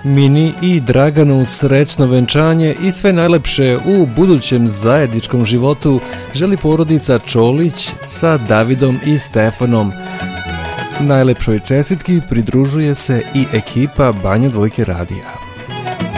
Mini i Draganu srećno venčanje i sve najlepše u budućem zajedničkom životu želi porodica Čolić sa Davidom i Stefanom. Najlepšoj čestitki pridružuje se i ekipa Banja Dvojke radija.